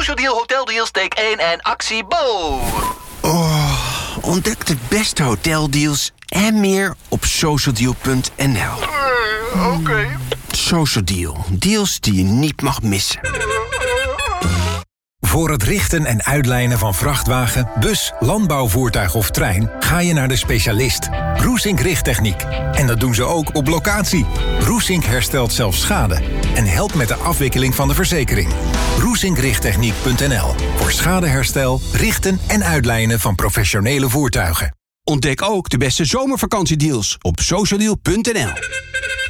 Social Deal Hotel Deals, take 1 en actie Bo. Ontdek de beste hoteldeals en meer op socialdeal.nl. Oké. Social Deal. Deals die je niet mag missen. Voor het richten en uitlijnen van vrachtwagen, bus, landbouwvoertuig of trein ga je naar de specialist. Roesink Richttechniek. En dat doen ze ook op locatie. Roesink herstelt zelfs schade en helpt met de afwikkeling van de verzekering. RoesinkRichttechniek.nl voor schadeherstel, richten en uitlijnen van professionele voertuigen. Ontdek ook de beste zomervakantiedeals op socialdeal.nl.